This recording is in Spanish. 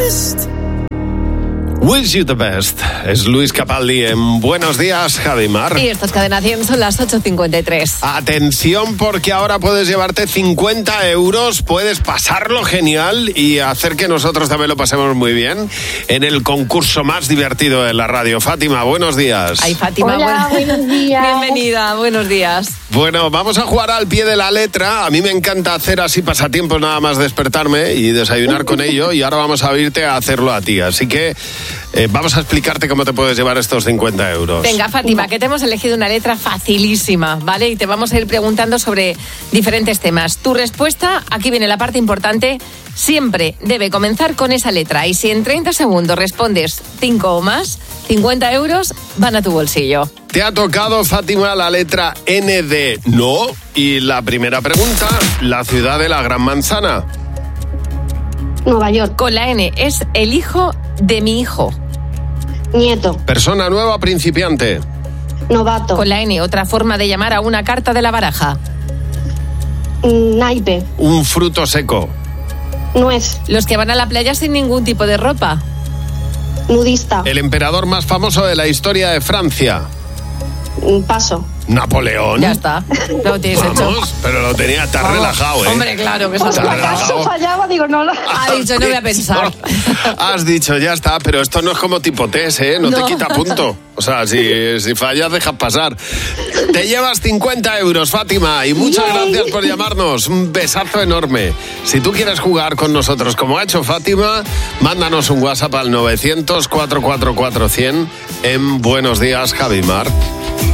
best. Wish you the best. Es Luis Capaldi en Buenos Días, Javi Mar. Y esto es Cadena 100, son las 8:53. Atención, porque ahora puedes llevarte 50 euros, puedes pasarlo genial y hacer que nosotros también lo pasemos muy bien en el concurso más divertido de la radio. Fátima, buenos días. Ay, Fátima, Hola, buenos días. Bienvenida, buenos días. Bueno, vamos a jugar al pie de la letra. A mí me encanta hacer así pasatiempos, nada más despertarme y desayunar con ello, y ahora vamos a irte a hacerlo a ti. Así que vamos a explicarte cómo te puedes llevar estos 50 euros. Venga, Fátima, que te hemos elegido una letra facilísima, ¿vale? Y te vamos a ir preguntando sobre diferentes temas. Tu respuesta, aquí viene la parte importante, siempre debe comenzar con esa letra. Y si en 30 segundos respondes 5 o más, 50 euros van a tu bolsillo. Te ha tocado, Fátima, la letra N de no. Y la primera pregunta, la ciudad de la Gran Manzana. Nueva York. Con la N, es el hijo de mi hijo. Nieto. Persona nueva, principiante. Novato. Con la N, otra forma de llamar a una carta de la baraja. Naipe. Un fruto seco. Nuez. Los que van a la playa sin ningún tipo de ropa. Nudista. El emperador más famoso de la historia de Francia. Paso. Napoleón. Ya está, lo tienes hecho. Vamos, pero lo tenía, está Vamos. relajado, ¿eh? Hombre, claro que eso Pues está si relajado. acaso fallaba, digo, no. Ha dicho, no voy a pensar. Has dicho, ya está, pero esto no es como tipo test, ¿eh? No te No. quita punto. O sea, si fallas, dejas pasar. Te llevas 50 euros, Fátima, y muchas gracias por llamarnos. Un besazo enorme. Si tú quieres jugar con nosotros como ha hecho Fátima, mándanos un WhatsApp al 900 444 100 en Buenos Días, Javi Mar.